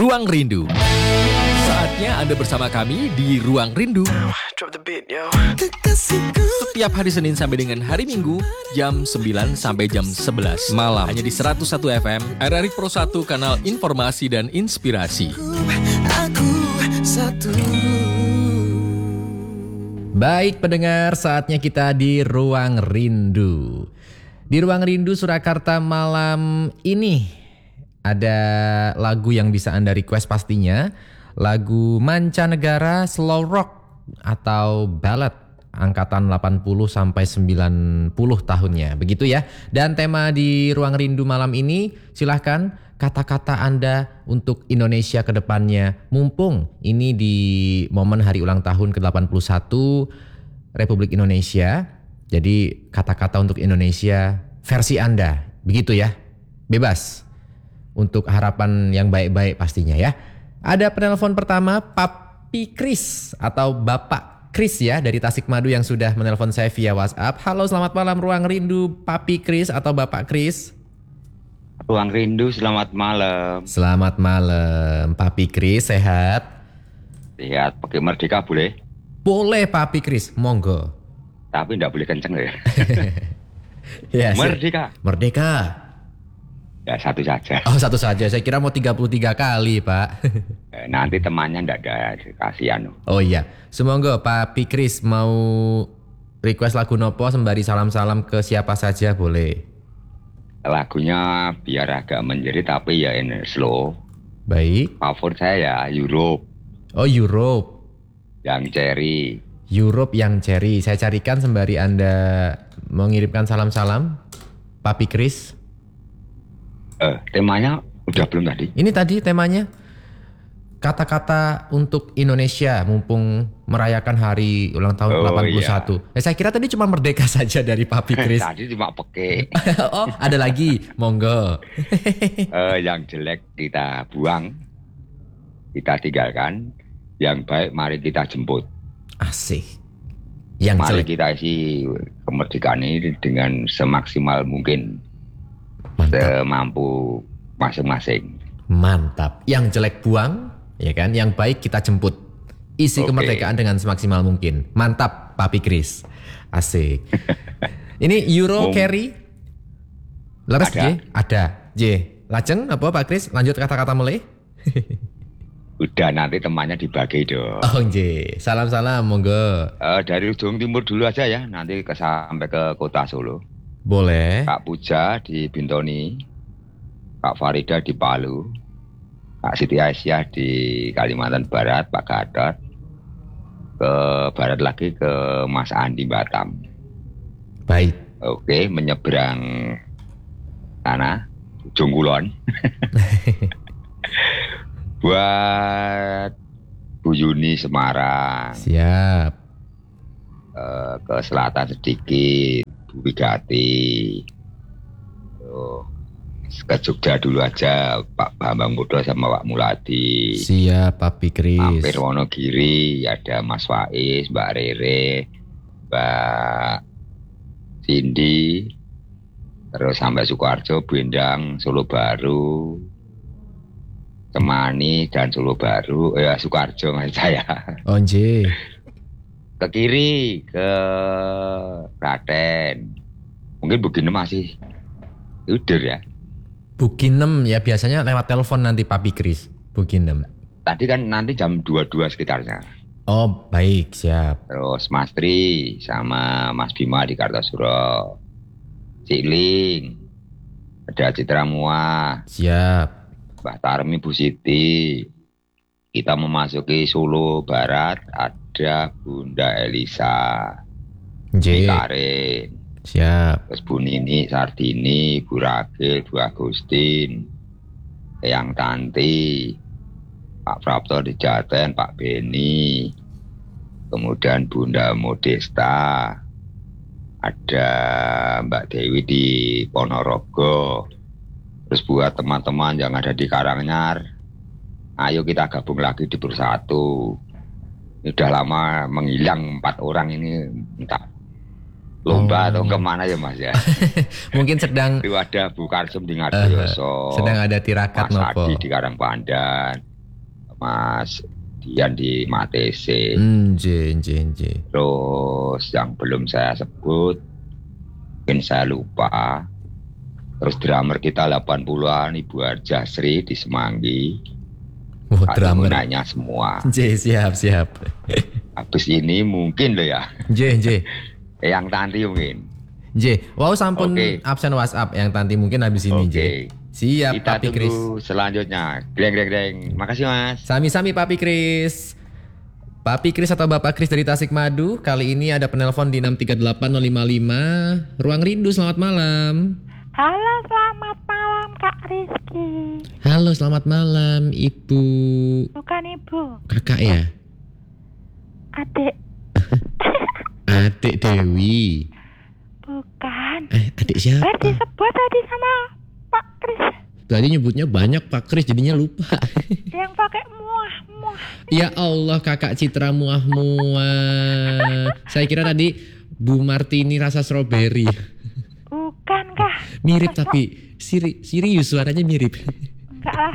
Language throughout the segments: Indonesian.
Ruang Rindu. Saatnya Anda bersama kami di Ruang Rindu. Setiap hari Senin sampai dengan hari Minggu, jam 9 sampai jam 11 malam. Hanya di 101 FM, RRI Pro 1, kanal informasi dan inspirasi. Baik pendengar, saatnya kita di Ruang Rindu. Di Ruang Rindu Surakarta malam ini ada lagu yang bisa Anda request pastinya. Lagu mancanegara slow rock atau ballad angkatan 80 sampai 90 tahunnya. Begitu ya. Dan tema di Ruang Rindu malam ini, silahkan kata-kata Anda untuk Indonesia ke depannya. Mumpung ini di momen hari ulang tahun ke-81 Republik Indonesia. Jadi kata-kata untuk Indonesia versi Anda. Begitu ya. Bebas. Untuk harapan yang baik-baik pastinya ya. Ada penelpon pertama, Papi Kris atau Bapak Kris ya dari Tasikmadu yang sudah menelpon saya via WhatsApp. Halo, selamat malam Ruang Rindu, Papi Kris atau Bapak Kris. Ruang Rindu, selamat malam. Selamat malam, Papi Kris, sehat? Sehat, pakai Merdeka boleh? Boleh Papi Kris, monggo. Tapi enggak boleh kenceng ya. Ya, Merdeka. Merdeka. Ya satu saja. Oh, satu saja. Saya kira mau 33 kali, Pak. Nanti temannya enggak ada, kasihan. Oh iya. Semoga Pak Pikris mau request lagu nopo sembari salam-salam ke siapa saja boleh. Lagunya biar agak menjerit tapi ya ini slow. Baik. Favorit saya ya Europe. Oh, Europe. Yang cherry. Europe yang cherry. Saya carikan sembari Anda mengirimkan salam-salam. Pak Pikris. Temanya udah belum tadi? Ini tadi temanya kata-kata untuk Indonesia mumpung merayakan hari ulang tahun 81. Iya. Saya kira tadi cuma merdeka saja dari Papi Kris. Tadi cuma peke. Oh, ada lagi. Monggo. Yang jelek kita buang, kita tinggalkan. Yang baik mari kita jemput. Asik. Yang mari jelek kita isi kemerdekaan ini dengan semaksimal mungkin. Mantap. Semampu masing-masing. Mantap. Yang jelek buang, ya kan? Yang baik kita jemput. Isi kemerdekaan dengan semaksimal mungkin. Mantap, Papi Kris. Asik. Ini Euro carry. Leres ada. J? Ada. J. Lajeng apa Pak Kris? Lanjut kata-kata mulai. Udah nanti temannya dibagi dong. Oh J. Salam-salam, monggo. Dari ujung timur dulu aja ya. Nanti sampai ke kota Solo. Boleh. Kak Puja di Bintoni, Kak Farida di Palu, Kak Siti Aisyah di Kalimantan Barat, Pak Gatot, ke barat lagi ke Mas Andi Batam. Baik. Oke, menyeberang sana, ujung kulon. Buat Bu Yuni Semarang. Siap. Ke selatan sedikit. Bu Wigati, ke Jogja dulu aja, Pak Bambang Mudo sama Pak Muladi. Siap, Papi Kris. Mampir Wonogiri, ada Mas Faiz, Mbak Rere, Mbak Cindy, terus sampai Sukoharjo, Bendang, Solo Baru, Temani dan Solo Baru, Sukoharjo maksud saya. Onje. Ke kiri, ke Klaten. Mungkin begini masih tidur ya. Bukinem ya biasanya lewat telepon nanti Papi Kris. Bukinem. Tadi kan nanti jam 22 sekitarnya. Oh baik, siap. Terus Mas Tri sama Mas Bima di Kartosuro. Cikling. Ada Citra Mua. Siap. Mbak Tarmi, Bu Siti. Kita memasuki Solo Barat, ada Bunda Elisa, J. Karin, siap. terus Bu Nini, Sardini, Bu Ragil, Bu Agustin, Eyang Tanti, Pak Prapto di Jaten, Pak Beni, kemudian Bunda Modesta, ada Mbak Dewi di Ponorogo, terus buat teman-teman yang ada di Karanganyar, ayo kita gabung lagi di Bersatu. Ini udah lama menghilang 4 orang ini, entah lomba atau kemana ya Mas ya. Mungkin sedang itu ada Bu Karsem di Ngarjoso, sedang ada tirakat Mas nopo. Adi di Karangpandan, Mas Dian di Matese. Nje. Terus yang belum saya sebut, mungkin saya lupa. Terus drummer kita 80-an, Ibu Arjasri di Semanggi. Wah, drummer. Nanya semua. Nje, siap. Habis ini mungkin loh ya. Nje. Yang Tanti mungkin. Nje, wow sampun absen WhatsApp yang Tanti mungkin habis ini Nje. Siap, Kita Papi Kris. tunggu selanjutnya. Greng. Makasih Mas. Sami-sami Papi Kris. Papi Kris atau Bapak Kris dari Tasikmadu. Kali ini ada penelpon di 638055. Ruang Rindu, selamat malam. Halo, selamat malam Kak Rizky. Halo, selamat malam Ibu. Bukan Ibu, Kakak ya? adik. Adik Dewi. Bukan. Adik siapa? Disebut tadi sama Pak Kris Tadi nyebutnya banyak Pak Kris, jadinya lupa. yang pakai muah. Ya Allah, Kakak Citra muah. Saya kira tadi Bu Martini rasa stroberi. Bukan kah? Mirip tapi serius suaranya mirip. Enggak lah.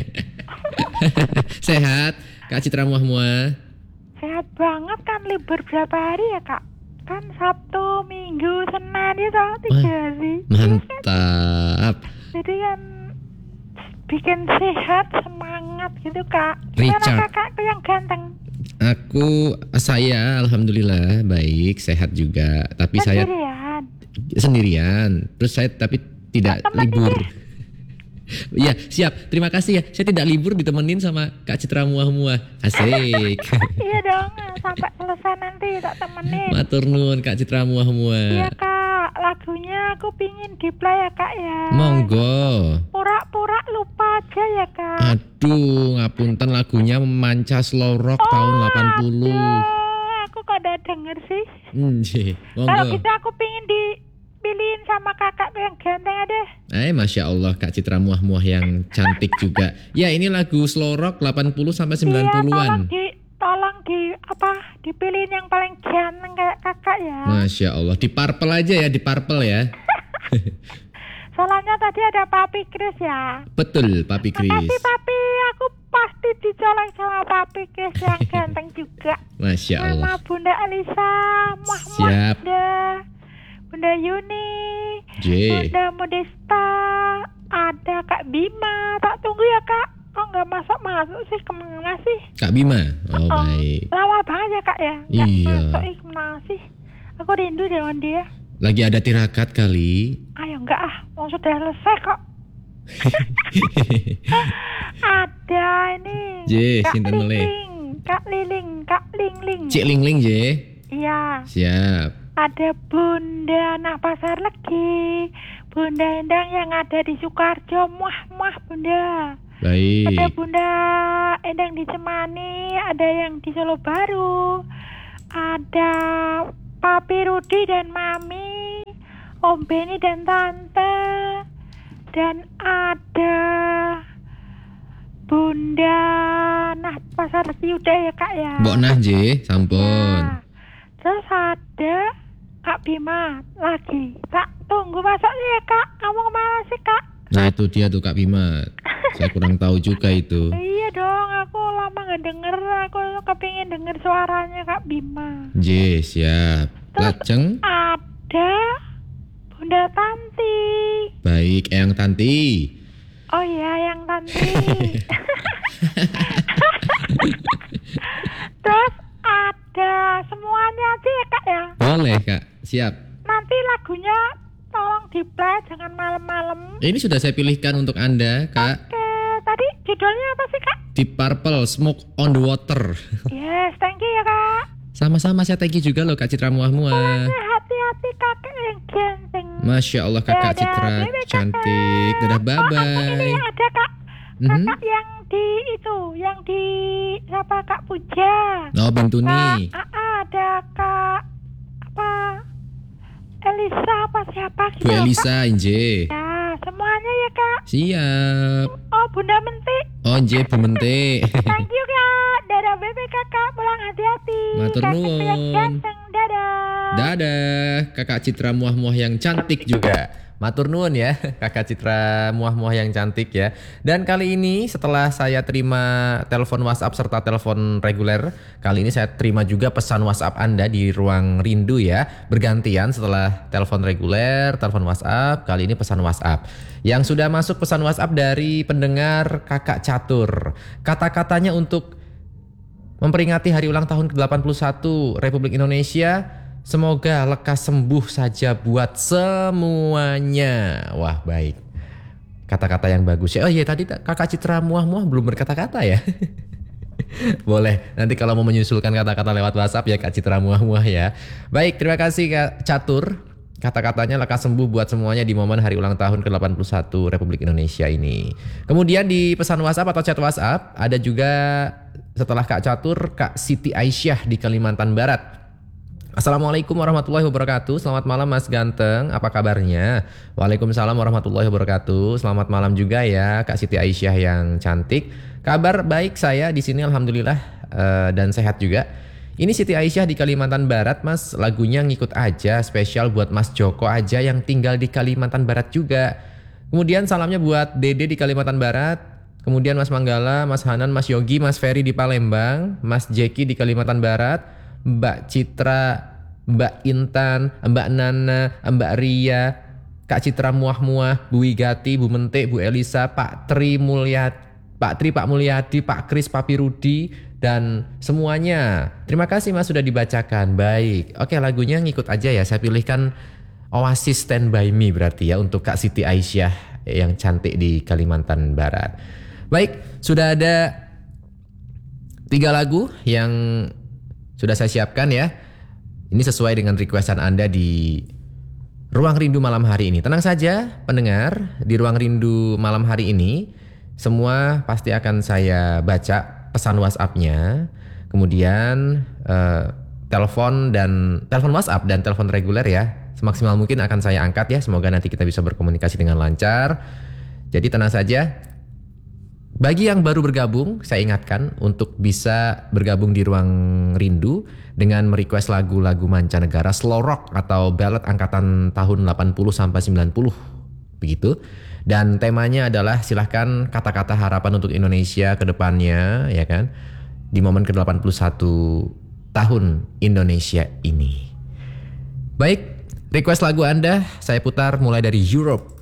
Sehat, Kak Citra muah. Sehat banget kan, libur berapa hari ya Kak? Kan Sabtu, Minggu, Senin itu 3 hari. Mantap. Jadi kan bikin sehat, semangat gitu Kak. Gimana Richard. kakakku yang ganteng? Saya alhamdulillah baik, sehat juga. Tapi saya sendirian. Terus saya tapi tidak libur. Iya, siap. Terima kasih ya. Saya tidak libur ditemenin sama Kak Citra muah. Asik. Iya dong, sampai selesai nanti tak temenin. Matur nuwun Kak Citra muah. Iya Kak, lagunya aku pingin di play ya Kak ya. Monggo. Pura-pura lupa aja ya Kak. Aduh, ngapunten lagunya Manca Slow Rock tahun 80. Aku kok udah denger sih. Monggo. Kalau gitu aku pingin dipilihin sama kakak yang ganteng ada. Masya Allah Kak Citra muah yang cantik juga. Ya, ini lagu slow rock 80 sampai 90-an. Iya, tolong dipilihin yang paling ganteng kayak kakak ya. Masya Allah, di purple aja ya, di purple ya. Soalnya tadi ada Papi Kris ya. Betul, Papi Kris. Makasih Papi, aku pasti dicolong sama Papi Kris yang ganteng juga. Masya Allah. Sama Bunda Elisa, Siap. Bunda Yuni, Bunda Modesta, ada Kak Bima. Tak tunggu ya Kak. Kok nggak masuk sih, kemana sih? Kak Bima, baik. Lama banget ya Kak ya. Iya. Masuk kemana sih? Aku rindu dengan dia. Lagi ada tirakat kali. Ayo enggak sudah selesai kok. Ada ini. Kak Liling. Cik Lingling je. Iya. Siap. Ada Bunda Anak Pasar Legi, Bunda Endang yang ada di Sukarjo, muah Bunda. Baik. Ada Bunda Endang di Cemani, ada yang di Solo Baru, ada Papi Rudi dan Mami, Om Beni dan Tante, dan ada Bunda Nah Pasar Legi udah ya Kak ya. Mbok Nah je, sampun. Ya. Terus ada Kak Bima lagi. Tak tunggu masuknya ya Kak. Kamu kemana sih Kak? Nah itu dia tuh Kak Bima. Saya kurang tahu juga itu. Iya dong, aku lama gak denger. Aku kepingin denger suaranya Kak Bima. Je, siap. Lajeng. Ada Bunda Tanti. Baik, Eyang Tanti. Oh iya, yang Tanti. Terus ada semuanya aja ya Kak ya. Boleh Kak, siap. Nanti lagunya tolong di play, jangan malam-malam. Ini sudah saya pilihkan untuk Anda Kak. Oke, tadi judulnya apa sih Kak? Deep Purple, Smoke on the Water. Yes, thank you ya Kak. Sama-sama, saya thank you juga loh Kak Citra muah. Pokoknya hati-hati kakak yang ganteng. Masya Allah Kakak Citra cantik. Dadah, bye-bye. Ini ada Kak. Kakak yang di itu, yang di siapa Kak Puja. Oh, Bentuni. Ada Kak Elisa apa siapa gitu. Bu Elisa, Inje. Ya, semuanya ya Kak. Siap. Oh, Bunda Mentik. Oh, Inje Bu Mentik. Thank you Kak. Dadah bebe kakak, pulang hati-hati. Matur Kakak nuwun. yang ganteng, dadah. Dadah, Kakak Citra muah-muah yang cantik juga. Matur nuwun ya, Kakak Citra muah-muah yang cantik ya. Dan kali ini setelah saya terima telepon WhatsApp serta telepon reguler, kali ini saya terima juga pesan WhatsApp Anda di ruang rindu ya. Bergantian setelah telepon reguler, telepon WhatsApp, kali ini pesan WhatsApp. Yang sudah masuk pesan WhatsApp dari pendengar Kakak Catur. Kata-katanya untuk memperingati hari ulang tahun ke-81 Republik Indonesia. Semoga lekas sembuh saja buat semuanya. Wah, baik. Kata-kata yang bagus ya. Oh iya, tadi Kakak Citra muah-muah belum berkata-kata ya. Boleh, nanti kalau mau menyusulkan kata-kata lewat WhatsApp ya Kak Citra muah-muah ya. Baik, terima kasih Kak Catur. Kata-katanya lekas sembuh buat semuanya di momen hari ulang tahun ke-81 Republik Indonesia ini. Kemudian di pesan WhatsApp atau chat WhatsApp ada juga setelah Kak Catur, Kak Siti Aisyah di Kalimantan Barat. Assalamualaikum warahmatullahi wabarakatuh. Selamat malam Mas Ganteng, apa kabarnya? Waalaikumsalam warahmatullahi wabarakatuh. Selamat malam juga ya Kak Siti Aisyah yang cantik. Kabar baik saya di sini alhamdulillah dan sehat juga. Ini Siti Aisyah di Kalimantan Barat Mas, lagunya ngikut aja, spesial buat Mas Joko aja yang tinggal di Kalimantan Barat juga. Kemudian salamnya buat Dede di Kalimantan Barat. Kemudian Mas Manggala, Mas Hanan, Mas Yogi, Mas Ferry di Palembang, Mas Jeki di Kalimantan Barat, Mbak Citra, Mbak Intan, Mbak Nana, Mbak Ria, Kak Citra muah-muah, Bu Wigati, Bu Mente, Bu Elisa, Pak Tri, Pak Mulyadi, Pak Kris, Papi Rudi, dan semuanya. Terima kasih Mas sudah dibacakan. Baik, oke lagunya ngikut aja ya. Saya pilihkan Oasis Stand By Me berarti ya untuk Kak Siti Aisyah yang cantik di Kalimantan Barat. Baik, sudah ada 3 lagu yang sudah saya siapkan ya. Ini sesuai dengan requestan Anda di Ruang Rindu malam hari ini. Tenang saja pendengar, di Ruang Rindu malam hari ini semua pasti akan saya baca pesan WhatsApp-nya. Kemudian telepon WhatsApp dan telepon reguler ya. Semaksimal mungkin akan saya angkat ya. Semoga nanti kita bisa berkomunikasi dengan lancar. Jadi tenang saja. Bagi yang baru bergabung, saya ingatkan untuk bisa bergabung di Ruang Rindu dengan merequest lagu-lagu mancanegara slow rock atau ballad angkatan tahun 80 sampai 90 begitu. Dan temanya adalah silahkan kata-kata harapan untuk Indonesia ke depannya ya kan. Di momen ke-81 tahun Indonesia ini. Baik, request lagu Anda saya putar mulai dari Europe.